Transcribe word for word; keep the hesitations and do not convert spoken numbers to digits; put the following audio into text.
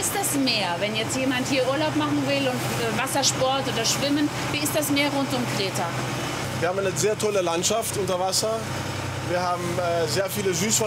ist das Meer, wenn jetzt jemand hier Urlaub machen will und äh, Wassersport oder Schwimmen? Wie ist das Meer rund um Kreta? Wir haben eine sehr tolle Landschaft unter Wasser. Wir haben äh, sehr viele Süßwasser.